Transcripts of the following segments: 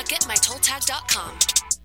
getmytolltag.com.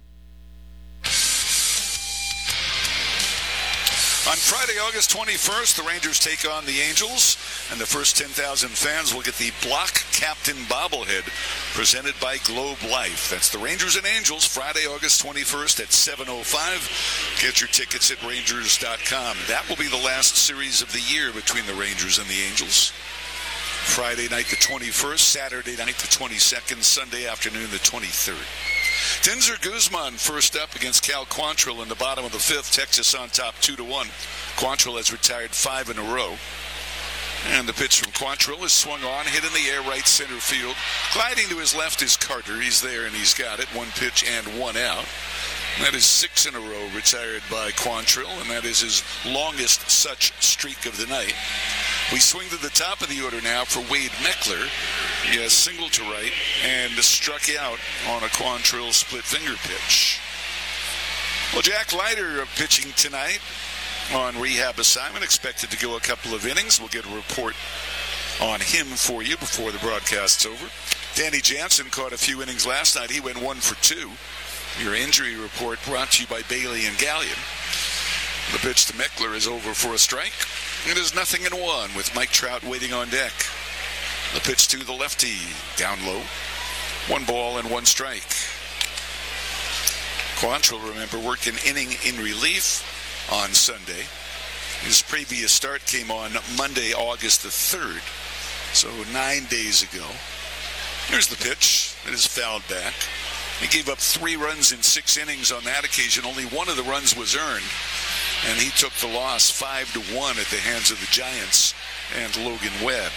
On Friday, August 21st, the Rangers take on the Angels, and the first 10,000 fans will get the Block Captain bobblehead presented by Globe Life. That's the Rangers and Angels, Friday, August 21st at 7:05. Get your tickets at Rangers.com. That will be the last series of the year between the Rangers and the Angels. Friday night the 21st, Saturday night the 22nd, Sunday afternoon the 23rd. Denzer Guzman first up against Cal Quantrill in the bottom of the fifth. Texas on top 2-1. Quantrill has retired 5 in a row. And the pitch from Quantrill is swung on, hit in the air, right center field. Gliding to his left is Carter. He's there and he's got it. 1 pitch and 1 out. That is 6 in a row retired by Quantrill, and that is his longest such streak of the night. We swing to the top of the order now for Wade Meckler. He has single to right and struck out on a Quantrill split finger pitch. Well, Jack Leiter pitching tonight on rehab assignment, expected to go a couple of innings. We'll get a report on him for you before the broadcast's over. Danny Jansen caught a few innings last night. He went 1 for 2. Your injury report brought to you by Bailey and Gallion. The pitch to Meckler is over for a strike. It is 0-1 with Mike Trout waiting on deck. The pitch to the lefty, down low. 1 ball and 1 strike. Quantrill, remember, worked an inning in relief on Sunday. His previous start came on Monday, August the 3rd, so 9 days ago. Here's the pitch. It is fouled back. He gave up 3 runs in 6 innings on that occasion. Only 1 of the runs was earned, and he took the loss 5-1 at the hands of the Giants and Logan Webb.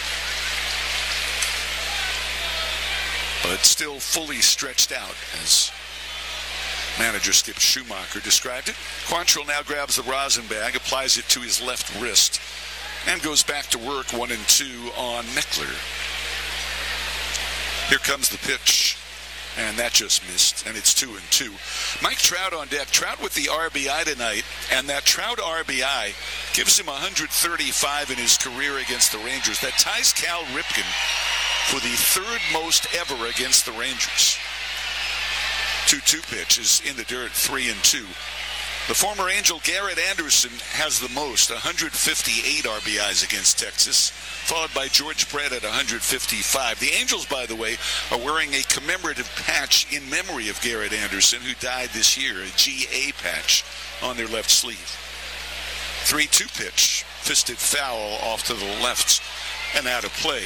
But still fully stretched out, as manager Skip Schumacher described it. Quantrill now grabs the rosin bag, applies it to his left wrist, and goes back to work 1-2 on Meckler. Here comes the pitch. And that just missed, and it's 2-2. Mike Trout on deck. Trout with the RBI tonight, and that Trout RBI gives him 135 in his career against the Rangers. That ties Cal Ripken for the 3rd most ever against the Rangers. 2-2 pitch is in the dirt, 3-2. The former Angel Garrett Anderson has the most, 158 RBIs against Texas, followed by George Brett at 155. The Angels, by the way, are wearing a commemorative patch in memory of Garrett Anderson, who died this year, a GA patch on their left sleeve. 3-2 pitch, fisted foul off to the left and out of play.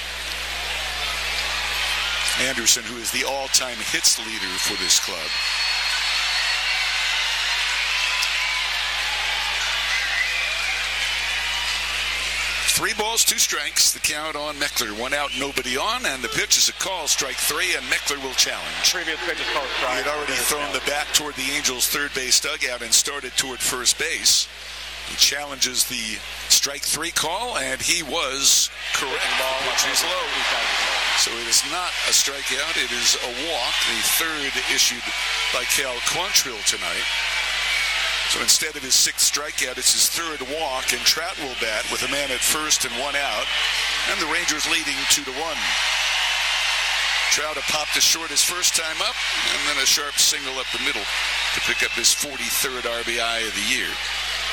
Anderson, who is the all-time hits leader for this club. Three balls, 2 strikes. The count on Meckler. 1 out, nobody on, and the pitch is a call, strike 3, and Meckler will challenge. Previous pitch is called strike. He had already thrown the bat toward the Angels' third base dugout and started toward first base. He challenges the strike 3 call, and he was correct. Which is low. So it is not a strikeout. It is a walk, the 3rd issued by Cal Quantrill tonight. So instead of his 6th strikeout, it's his 3rd walk, and Trout will bat with a man at first and 1 out, and the Rangers leading 2-1. Trout popped a short his first time up, and then a sharp single up the middle to pick up his 43rd RBI of the year.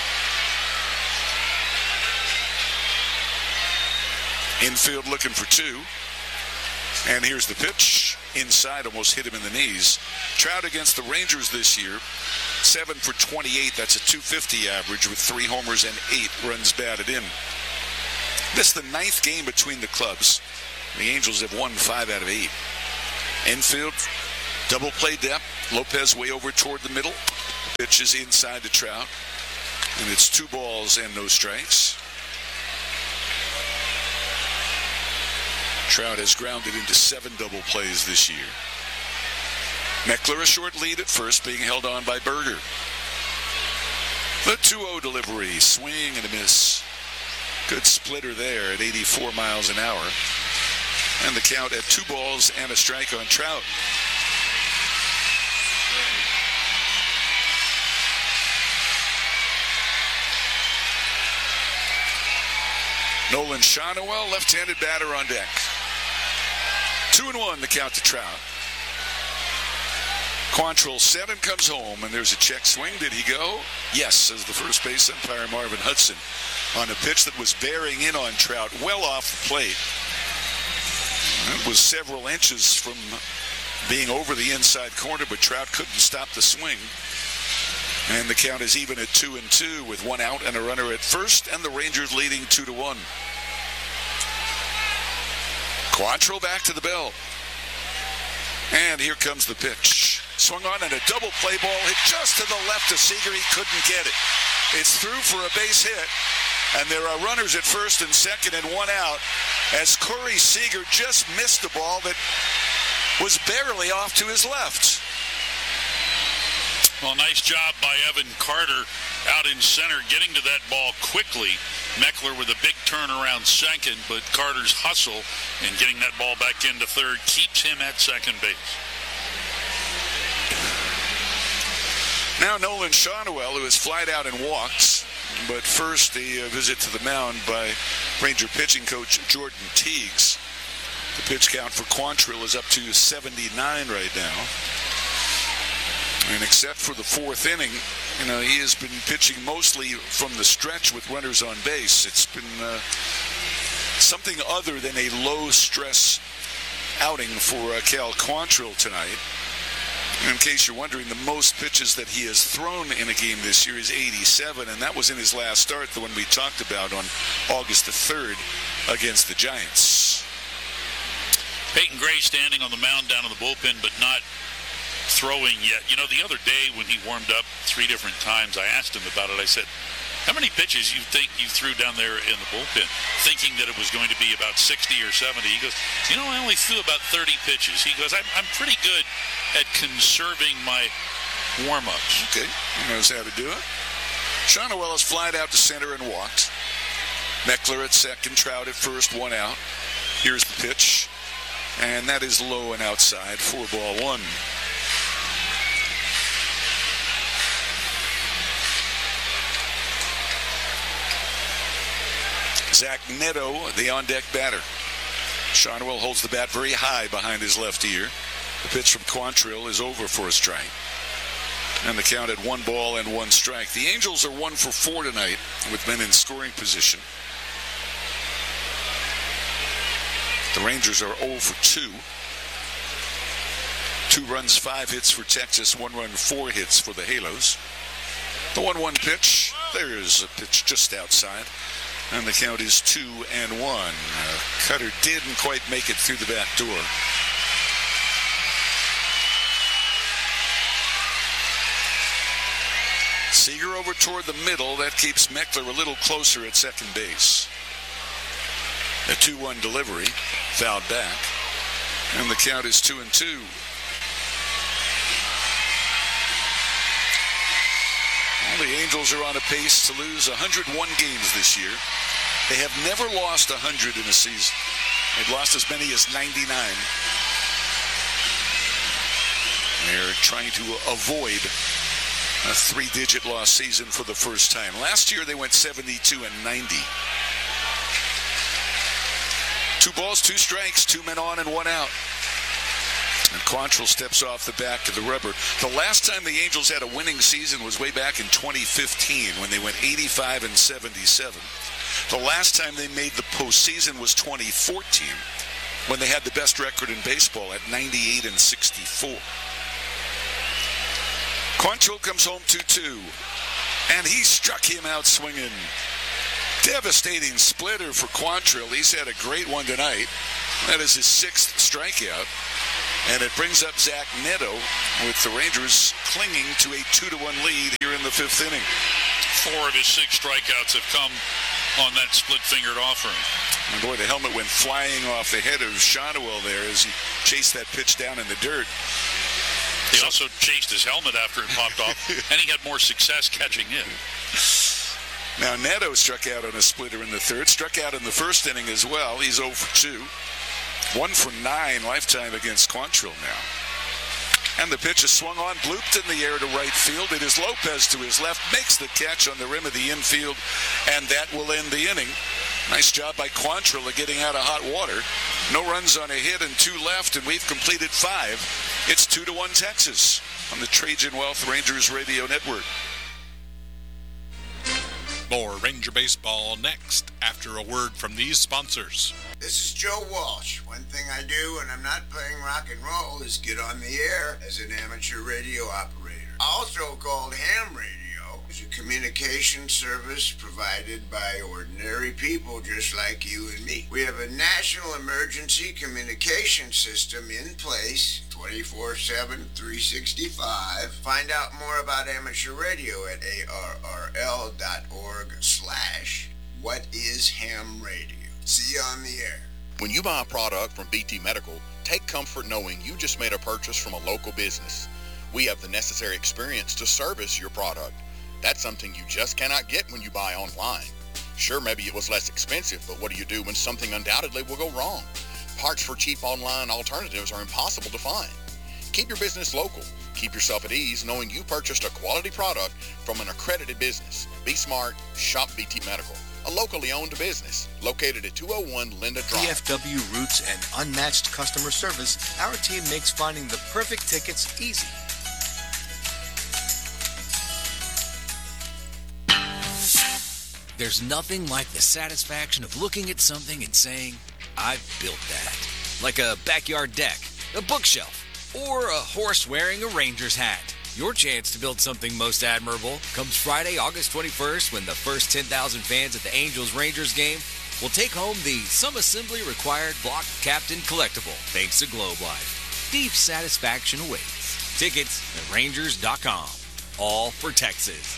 Infield looking for 2. And here's the pitch. Inside, almost hit him in the knees. Trout against the Rangers this year, 7 for 28. That's a .250 average with 3 homers and 8 runs batted in. This is the 9th game between the clubs. The Angels have won 5 out of 8. Infield, double play depth. Lopez way over toward the middle. Pitch is inside to Trout. And it's 2 balls and no strikes. Trout has grounded into 7 double plays this year. Meckler a short lead at first, being held on by Berger. The 2-0 delivery, swing and a miss. Good splitter there at 84 miles an hour. And the count at 2 balls and a strike on Trout. Nolan Shonowell, left-handed batter on deck. 2-1 the count to Trout. Quantrill set and comes home, and there's a check swing. Did he go? Yes, says the first base umpire, Marvin Hudson, on a pitch that was bearing in on Trout well off the plate. It was several inches from being over the inside corner, but Trout couldn't stop the swing. And the count is even at 2-2 with one out and a runner at first, and the Rangers leading 2-1. Quantrill back to the bell. And here comes the pitch. Swung on and a double play ball hit just to the left of Seager. He couldn't get it. It's through for a base hit. And there are runners at first and second and one out as Corey Seager just missed the ball that was barely off to his left. Well, nice job by Evan Carter out in center, getting to that ball quickly. Meckler with a big turnaround second, but Carter's hustle and getting that ball back into third keeps him at second base. Now Nolan Shawnuel, who has flied out and walked, but first a visit to the mound by Ranger pitching coach Jordan Teagues. The pitch count for Quantrill is up to 79 right now. And except for the fourth inning, he has been pitching mostly from the stretch with runners on base. It's been something other than a low-stress outing for Cal Quantrill tonight. In case you're wondering, the most pitches that he has thrown in a game this year is 87, and that was in his last start, the one we talked about on August the 3rd against the Giants. Peyton Gray standing on the mound down in the bullpen, but not throwing yet. The other day when he warmed up 3 different times, I asked him about it. I said, how many pitches you think you threw down there in the bullpen, thinking that it was going to be about 60 or 70? He goes, I only threw about 30 pitches. He goes, I'm pretty good at conserving my warm-ups. Okay, he knows how to do it. Shawnuel has flied out to center and walked. Meckler at second, Trout at first, one out. Here's the pitch, and that is low and outside, 4-1. Zach Neto, the on-deck batter. Shawnuel holds the bat very high behind his left ear. The pitch from Quantrill is over for a strike. And the count at 1-1 strike. The Angels are 1 for 4 tonight with men in scoring position. The Rangers are 0 for 2. 2 runs, 5 hits for Texas, 1 run, 4 hits for the Halos. The 1-1 pitch. There is a pitch just outside. And the count is 2-1. Cutter didn't quite make it through the back door. Seager over toward the middle. That keeps Meckler a little closer at second base. A 2-1 delivery. Fouled back. And the count is 2-2. Well, the Angels are on a pace to lose 101 games this year. They have never lost 100 in a season. They've lost as many as 99. They're trying to avoid a 3-digit loss season for the first time. Last year they went 72-90. 2 balls, 2 strikes, 2 men on and 1 out. And Quantrill steps off the back of the rubber. The last time the Angels had a winning season was way back in 2015 when they went 85-77. The last time they made the postseason was 2014 when they had the best record in baseball at 98-64. Quantrill comes home 2-2, and he struck him out swinging. Devastating splitter for Quantrill. He's had a great one tonight. That is his 6th strikeout. And it brings up Zach Neto with the Rangers clinging to a 2-1 lead here in the 5th inning. 4 of his 6 strikeouts have come on that split-fingered offering. And boy, the helmet went flying off the head of Shawnuel there as he chased that pitch down in the dirt. He also chased his helmet after it popped off, and he had more success catching it. Now, Neto struck out on a splitter in the 3rd, struck out in the 1st inning as well. He's 0 for 2. 1 for 9 lifetime against Quantrill now. And the pitch is swung on, blooped in the air to right field. It is Lopez to his left, makes the catch on the rim of the infield, and that will end the inning. Nice job by Quantrill getting out of hot water. No runs on a hit and 2 left, and we've completed 5. It's 2-1 Texas on the Trajan Wealth Rangers Radio Network. More Ranger Baseball next after a word from these sponsors. This is Joe Walsh. One thing I do when I'm not playing rock and roll is get on the air as an amateur radio operator, also called ham radio. It's a communication service provided by ordinary people just like you and me. We have a national emergency communication system in place 24/7, 365. Find out more about amateur radio at arrl.org/whatishamradio. See you on the air. When you buy a product from BT Medical, take comfort knowing you just made a purchase from a local business. We have the necessary experience to service your product. That's something you just cannot get when you buy online. Sure, maybe it was less expensive, but what do you do when something undoubtedly will go wrong? Parts for cheap online alternatives are impossible to find. Keep your business local. Keep yourself at ease knowing you purchased a quality product from an accredited business. Be smart. Shop BT Medical, a locally owned business located at 201 Linda Drive. DFW roots and unmatched customer service, our team makes finding the perfect tickets easy. There's nothing like the satisfaction of looking at something and saying, I've built that. Like a backyard deck, a bookshelf, or a horse wearing a Rangers hat. Your chance to build something most admirable comes Friday, August 21st, when the first 10,000 fans at the Angels-Rangers game will take home the some assembly required block captain collectible thanks to Globe Life. Deep satisfaction awaits. Tickets at Rangers.com. All for Texas.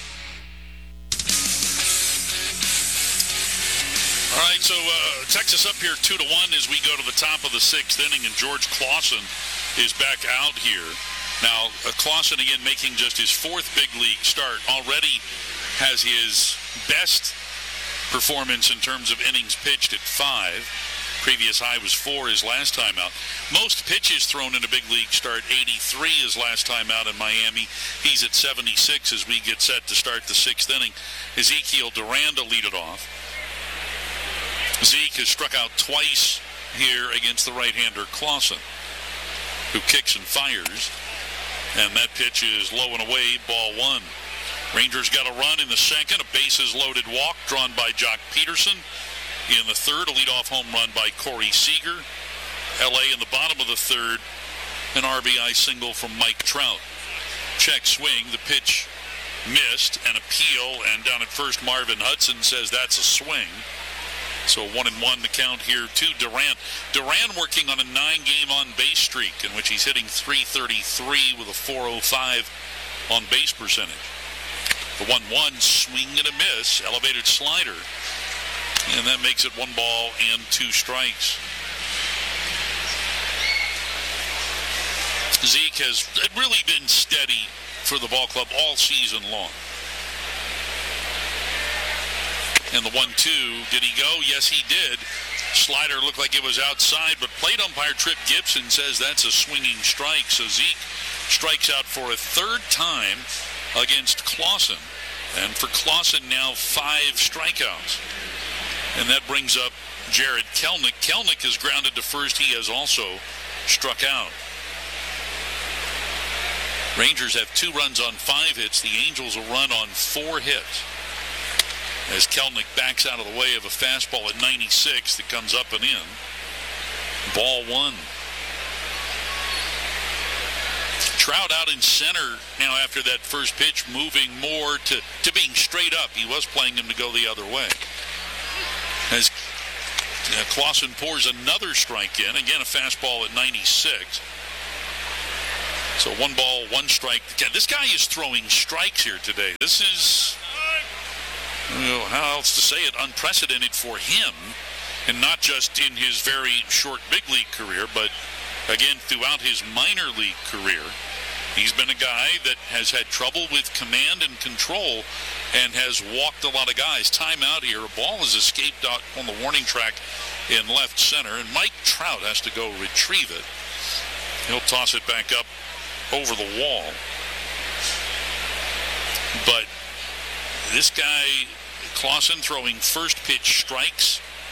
All right, so Texas up here 2-1 as we go to the top of the 6th inning, and George Clausen is back out here. Now, Clausen, again, making just his 4th big league start, already has his best performance in terms of innings pitched at 5. Previous high was 4 his last time out. Most pitches thrown in a big league start, 83 his last time out in Miami. He's at 76 as we get set to start the 6th inning. Ezekiel Duran to lead it off. Zeke has struck out twice here against the right-hander Clausen, who kicks and fires. And that pitch is low and away, ball 1. Rangers got a run in the 2nd, a bases-loaded walk drawn by Jock Peterson. In the 3rd, a leadoff home run by Corey Seager. L.A. in the bottom of the 3rd, an RBI single from Mike Trout. Check swing, the pitch missed, an appeal, and down at first Marvin Hudson says that's a swing. So 1-1 the count here to Duran. Duran working on a 9-game on-base streak in which he's hitting .333 with a .405 on-base percentage. The 1-1 swing and a miss, elevated slider, and that makes it 1 ball and 2 strikes. Zeke has really been steady for the ball club all season long. And the 1-2, did he go? Yes, he did. Slider looked like it was outside, but plate umpire Trip Gibson says that's a swinging strike. So Zeke strikes out for a 3rd time against Clausen. And for Clausen now 5 strikeouts. And that brings up Jared Kelnick. Kelnick is grounded to first. He has also struck out. Rangers have 2 runs on 5 hits. The Angels a run on 4 hits. As Kelnick backs out of the way of a fastball at 96 that comes up and in. Ball 1. Trout out in center now after that first pitch, moving more to being straight up. He was playing him to go the other way. As Clausen pours another strike in. Again, a fastball at 96. So 1 ball, 1 strike. This guy is throwing strikes here today. This is... how else to say it, unprecedented for him, and not just in his very short big league career, but again throughout his minor league career. He's been a guy that has had trouble with command and control and has walked a lot of guys. Time out here, a ball has escaped out on the warning track in left center, and Mike Trout has to go retrieve it. He'll toss it back up over the wall. But this guy, Clausen, throwing first pitch strikes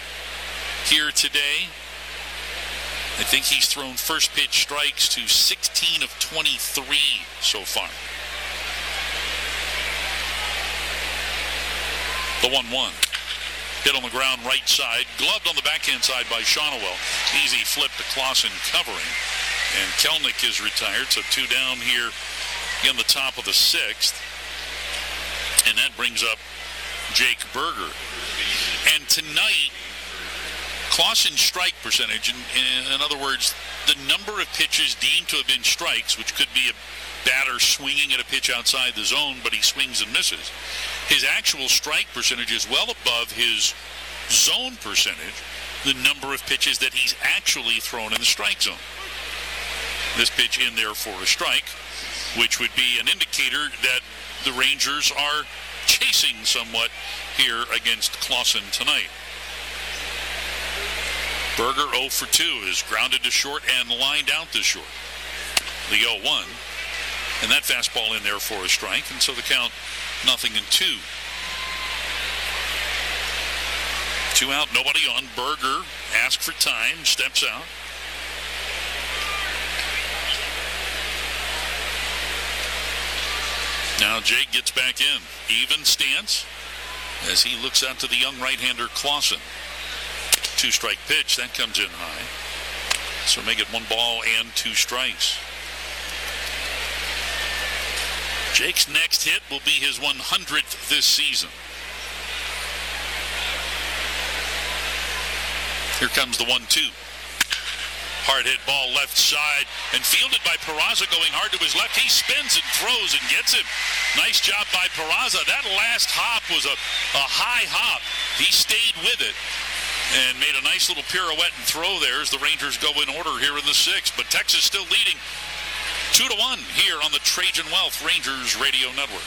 here today. I think he's thrown first pitch strikes to 16 of 23 so far. The 1-1. Hit on the ground right side. Gloved on the backhand side by Shonowell. Easy flip to Clausen covering. And Kelnick is retired, so 2 down here in the top of the 6th. And that brings up Jake Burger. And tonight, Clausen's strike percentage, in other words, the number of pitches deemed to have been strikes, which could be a batter swinging at a pitch outside the zone, but he swings and misses. His actual strike percentage is well above his zone percentage, the number of pitches that he's actually thrown in the strike zone. This pitch in there for a strike, which would be an indicator that the Rangers are chasing somewhat here against Clausen tonight. Burger 0 for 2 is grounded to short and lined out to short. The 0-1. And that fastball in there for a strike. And so the count 0-2. 2 out, nobody on. Burger asks for time, steps out. Now Jake gets back in. Even stance as he looks out to the young right-hander Clausen. 2-strike pitch, that comes in high. So make it 1 ball and 2 strikes. Jake's next hit will be his 100th this season. Here comes the 1-2. Hard hit ball left side and fielded by Peraza going hard to his left. He spins and throws and gets him. Nice job by Peraza. That last hop was a high hop. He stayed with it and made a nice little pirouette and throw there as the Rangers go in order here in the 6th. But Texas still leading 2-1 here on the Trajan Wealth Rangers Radio Network.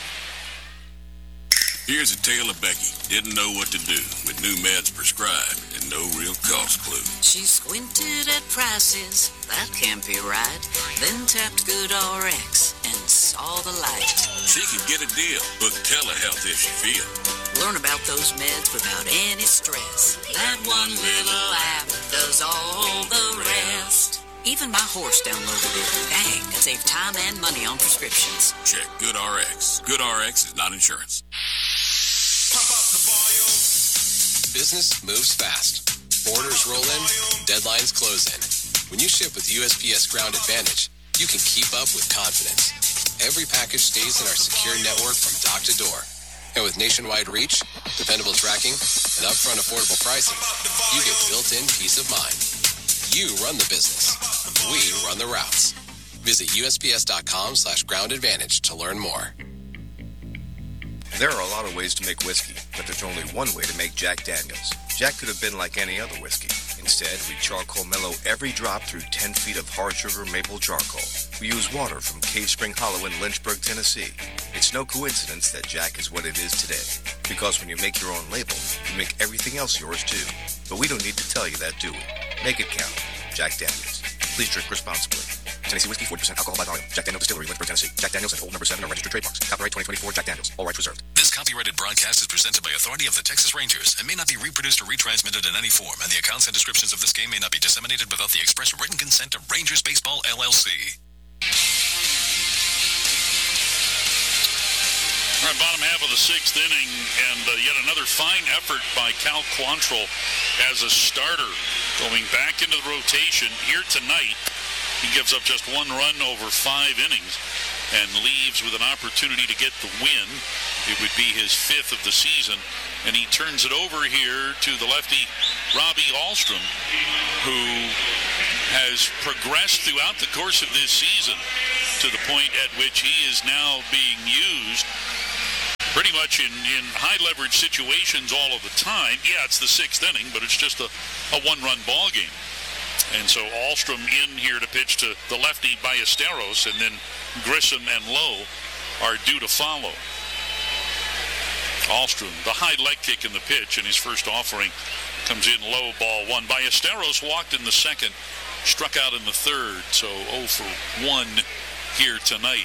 Here's a tale of Becky. Didn't know what to do with new meds prescribed and no real cost clue. She squinted at prices, that can't be right. Then tapped GoodRx and saw the light. She could get a deal. Book telehealth if she feel. Learn about those meds without any stress. That one little app does all the rest. Even my horse downloaded it. Dang, it saved time and money on prescriptions. Check GoodRx. GoodRx is not insurance. Pump up the volume. Business moves fast. Orders roll in, deadlines close in. When you ship with USPS Ground Advantage, you can keep up with confidence. Every package stays in our secure network from dock to door. And with nationwide reach, dependable tracking, and upfront affordable pricing, you get built-in peace of mind. You run the business. We run the routes. Visit USPS.com/Ground Advantage to learn more. There are a lot of ways to make whiskey, but there's only one way to make Jack Daniels. Jack could have been like any other whiskey. Instead, we charcoal mellow every drop through 10 feet of hard sugar maple charcoal. We use water from Cave Spring Hollow in Lynchburg, Tennessee. It's no coincidence that Jack is what it is today. Because when you make your own label, you make everything else yours too. But we don't need to tell you that, do we? Make it count. Jack Daniels. Please drink responsibly. Tennessee whiskey, 40% alcohol by volume. Jack Daniels Distillery, Lynchburg, Tennessee. Jack Daniels and Old No. 7 are registered trademarks. Copyright 2024 Jack Daniels. All rights reserved. This copyrighted broadcast is presented by authority of the Texas Rangers and may not be reproduced or retransmitted in any form, and the accounts and descriptions of this game may not be disseminated without the express written consent of Rangers Baseball, LLC. All right, bottom half of the 6th inning, and yet another fine effort by Cal Quantrill as a starter. Going back into the rotation here tonight, he gives up just 1 run over 5 innings and leaves with an opportunity to get the win. It would be his 5th of the season, and he turns it over here to the lefty Robbie Ahlstrom, who has progressed throughout the course of this season to the point at which he is now being used pretty much in high leverage situations all of the time. Yeah, it's the 6th inning, but it's just a 1-run ball game. And so Ahlstrom in here to pitch to the lefty Ballesteros, and then Grissom and Lowe are due to follow. Ahlstrom, the high leg kick in the pitch, and his first offering comes in low, ball 1. Ballesteros walked in the 2nd, struck out in the 3rd, so 0 for 1 here tonight.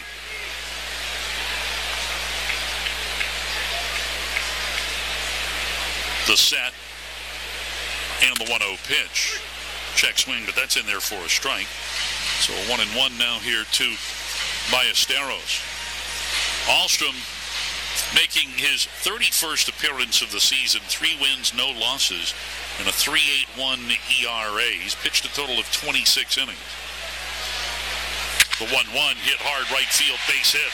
The set. And the 1-0 pitch. Check swing, but that's in there for a strike. So 1-1 now here to Ballesteros. Alstrom making his 31st appearance of the season. 3 wins, no losses, and a 3.81 ERA. He's pitched a total of 26 innings. The 1-1 hit hard right field, base hit.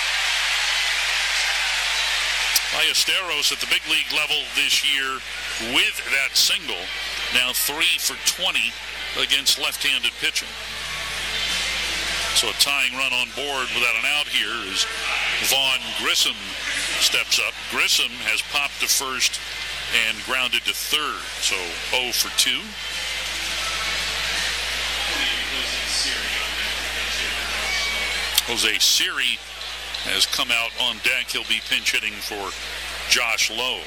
Ballesteros at the big league level this year with that single. Now 3 for 20 against left-handed pitching. So a tying run on board without an out here as Vaughn Grissom steps up. Grissom has popped to first and grounded to third. So 0 for 2. Jose Siri has come out on deck. He'll be pinch hitting for Josh Lowe.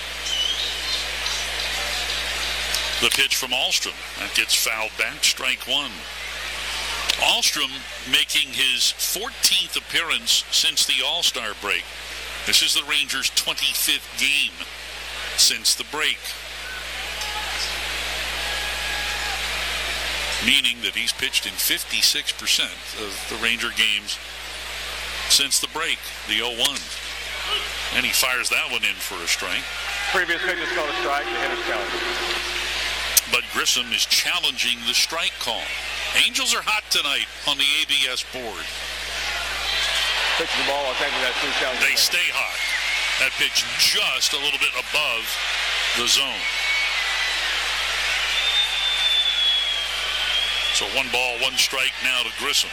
The pitch from Alstrom. That gets fouled back. Strike 1. Alstrom making his 14th appearance since the All-Star break. This is the Rangers' 25th game since the break. Meaning that he's pitched in 56% of the Ranger games since the break, the 0-1. And he fires that one in for a strike. Previous pitch is called a strike. The hitter's challenging. But Grissom is challenging the strike call. Angels are hot tonight on the ABS board. Pitch the ball. I think that's 2 challenges. They stay hot. That pitch just a little bit above the zone. So 1 ball, 1 strike now to Grissom.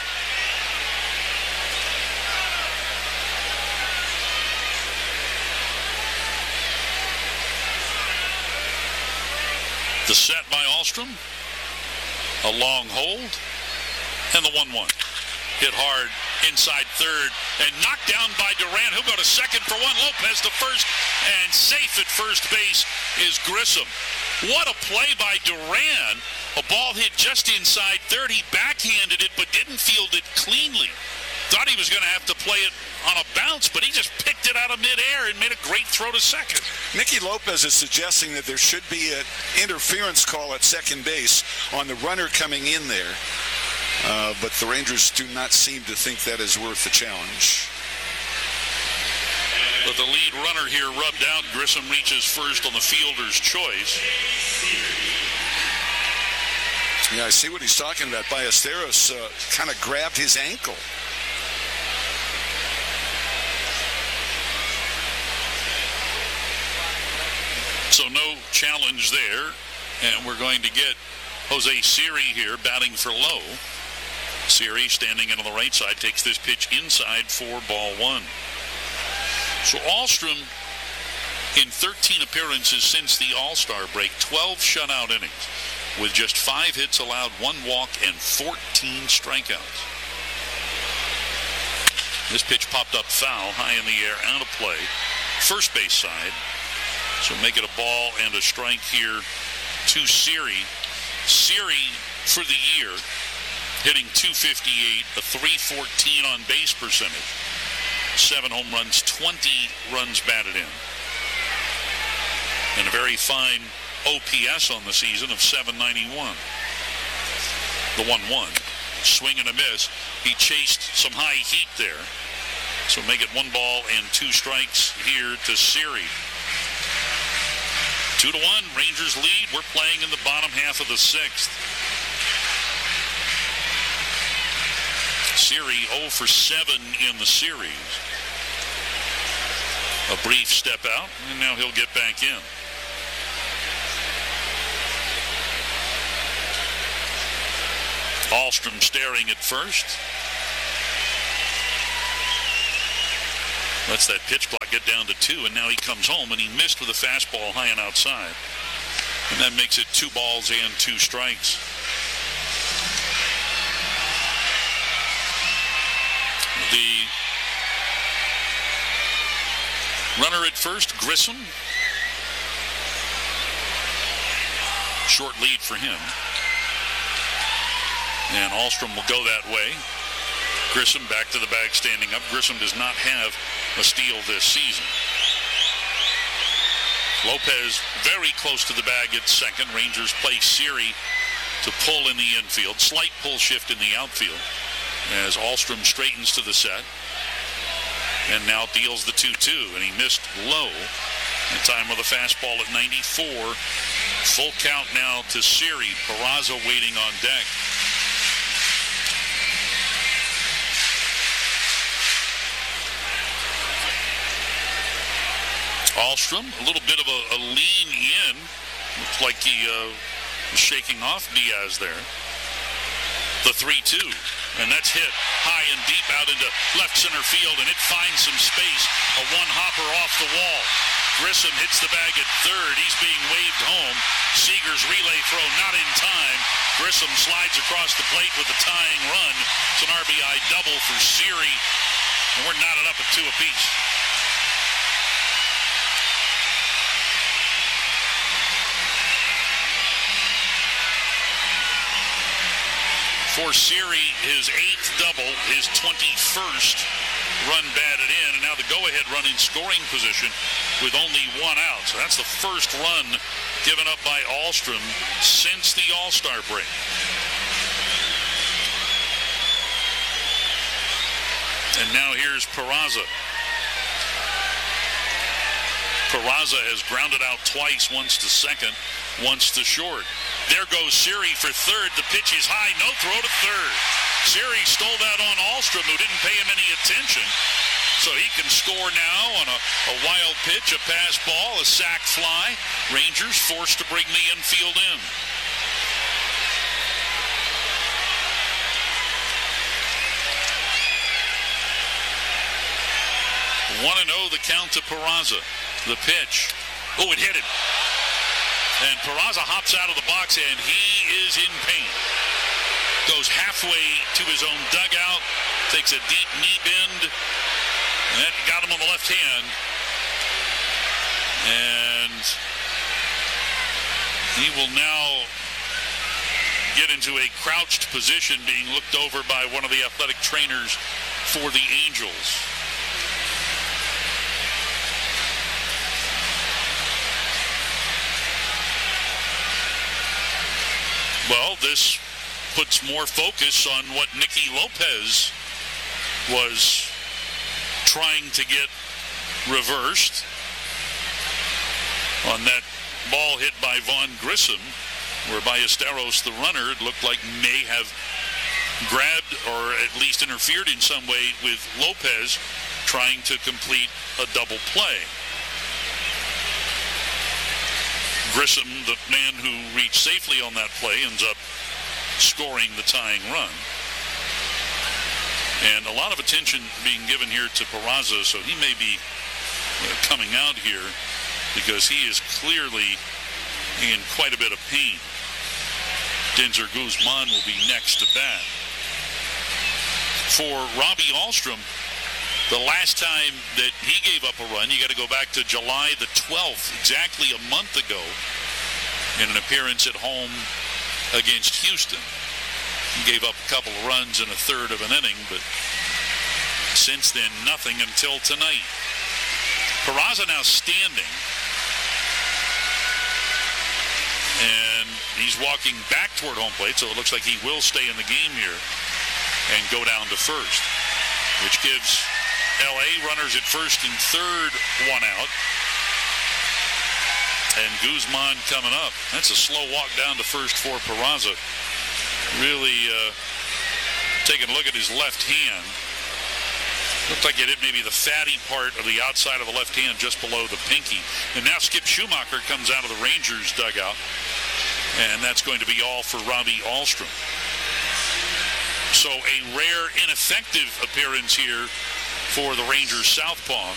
The set by Alstrom, a long hold, and the 1-1. Hit hard inside third and knocked down by Duran. He'll go to second for 1. Lopez to first, and safe at first base is Grissom. What a play by Duran. A ball hit just inside third. He backhanded it but didn't field it cleanly. Thought he was going to have to play it on a bounce, but he just picked it out of midair and made a great throw to second. Nicky Lopez is suggesting that there should be an interference call at second base on the runner coming in there. But the Rangers do not seem to think that is worth the challenge. But the lead runner here rubbed out. Grissom reaches first on the fielder's choice. Yeah, I see what he's talking about. Ballesteros kind of grabbed his ankle. So no challenge there. And we're going to get Jose Siri here batting for Lowe. Siri standing in on the right side takes this pitch inside for ball 1. So Alstrom in 13 appearances since the All-Star break, 12 shutout innings with just 5 hits allowed, 1 walk, and 14 strikeouts. This pitch popped up foul, high in the air, out of play. First base side. So make it a ball and a strike here to Siri. Siri for the year, hitting .258, a .314 on base percentage. 7 home runs, 20 runs batted in. And a very fine OPS on the season of .791. The 1-1. Swing and a miss. He chased some high heat there. So make it 1 ball and 2 strikes here to Siri. 2-1, Rangers lead. We're playing in the bottom half of the 6th. Siri 0 for 7 in the series. A brief step out, and now he'll get back in. Alstrom staring at first. Lets that pitch clock get down to 2, and now he comes home, and he missed with a fastball high and outside. And that makes it 2 balls and 2 strikes. The runner at first, Grissom. Short lead for him. And Alstrom will go that way. Grissom back to the bag standing up. Grissom does not have a steal this season. Lopez very close to the bag at second. Rangers play Siri to pull in the infield. Slight pull shift in the outfield as Ahlstrom straightens to the set. And now deals the 2-2, and he missed low. In time with a fastball at 94. Full count now to Siri. Peraza waiting on deck. Ahlstrom, a little bit of a lean in. Looks like he was shaking off Diaz there. The 3-2. And that's hit high and deep out into left center field, and it finds some space. A one-hopper off the wall. Grissom hits the bag at third. He's being waved home. Seager's relay throw not in time. Grissom slides across the plate with the tying run. It's an RBI double for Siri, and we're knotted up at 2 apiece. For Siri, his 8th double, his 21st run batted in, and now the go-ahead run in scoring position with only 1 out. So that's the first run given up by Ahlstrom since the All-Star break. And now here's Peraza. Peraza has grounded out twice, once to second, once to short. There goes Siri for third. The pitch is high. No throw to third. Siri stole that on Ahlstrom, who didn't pay him any attention. So he can score now on a wild pitch, a pass ball, a sac fly. Rangers forced to bring the infield in. One and 0 the count to Peraza. The pitch. Oh, it hit him. And Peraza hops out of the box, and he is in pain. Goes halfway to his own dugout, takes a deep knee bend, and that got him on the left hand. And he will now get into a crouched position, being looked over by one of the athletic trainers for the Angels. Well, this puts more focus on what Nicky Lopez was trying to get reversed on that ball hit by Vaughn Grissom, where Ballesteros, the runner, it looked like may have grabbed or at least interfered in some way with Lopez trying to complete a double play. Grissom, the man who reached safely on that play, ends up scoring the tying run. And a lot of attention being given here to Peraza, so he may be coming out here because he is clearly in quite a bit of pain. Denzer Guzman will be next to bat. For Robbie Ahlstrom, the last time that he gave up a run, you got to go back to July the 12th, exactly a month ago, in an appearance at home against Houston. He gave up a couple of runs in a third of an inning, but since then, nothing until tonight. Peraza now standing, and he's walking back toward home plate, so it looks like he will stay in the game here and go down to first, which gives L.A. runners at first and third, 1 out. And Guzman coming up. That's a slow walk down to first for Peraza. Really taking a look at his left hand. Looked like it hit maybe the fatty part of the outside of the left hand just below the pinky. And now Skip Schumacher comes out of the Rangers dugout. And that's going to be all for Robbie Ahlstrom. So a rare, ineffective appearance here for the Rangers southpaw.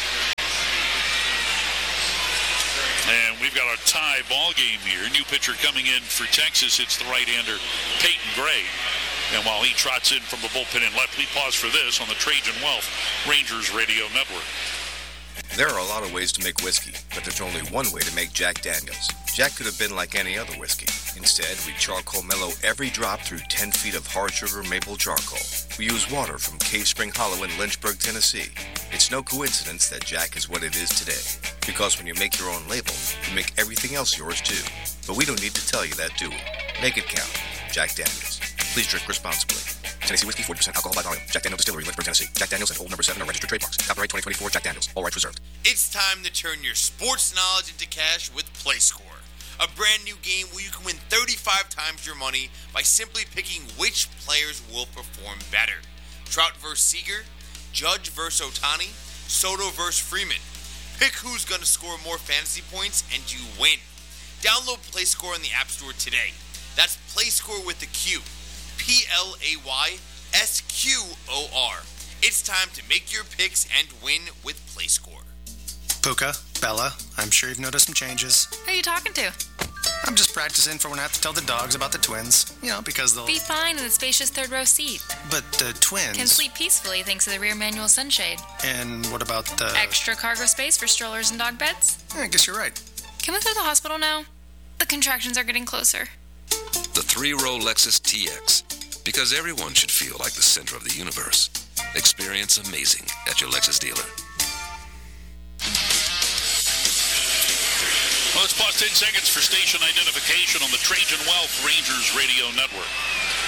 And we've got our tie ball game here. New pitcher coming in for Texas. It's the right-hander Peyton Gray. And while he trots in from the bullpen in left, we pause for this on the Trajan Wealth Rangers Radio Network. There are a lot of ways to make whiskey, but there's only one way to make Jack Daniels. Jack could have been like any other whiskey. Instead, we charcoal mellow every drop through 10 feet of hard sugar maple charcoal. We use water from Cave Spring Hollow in Lynchburg, Tennessee. It's no coincidence that Jack is what it is today. Because when you make your own label, you make everything else yours too. But we don't need to tell you that, do we? Make it count. Jack Daniels. Please drink responsibly. Tennessee Whiskey, 40% alcohol by volume. Jack Daniels Distillery, Lynchburg, Tennessee. Jack Daniels and Hold Number 7 are registered trademarks. Copyright 2024 Jack Daniels. All rights reserved. It's time to turn your sports knowledge into cash with PlayScore. A brand new game where you can win 35 times your money by simply picking which players will perform better. Trout versus Seager, Judge versus Ohtani, Soto versus Freeman. Pick who's going to score more fantasy points and you win. Download PlayScore in the App Store today. That's PlayScore with the Q. PlayScore. It's time to make your picks and win with PlayScore. Puka, Bella, I'm sure you've noticed some changes. Who are you talking to? I'm just practicing for when I have to tell the dogs about the twins. You know, because they'll... Be fine in the spacious third row seat. But the twins... Can sleep peacefully thanks to the rear manual sunshade. And what about the... Extra cargo space for strollers and dog beds? I guess you're right. Can we go to the hospital now? The contractions are getting closer. The 3-row Lexus TX. Because everyone should feel like the center of the universe. Experience amazing at your Lexus dealer. Well, let's pause 10 seconds for station identification on the Trajan Wealth Rangers Radio Network.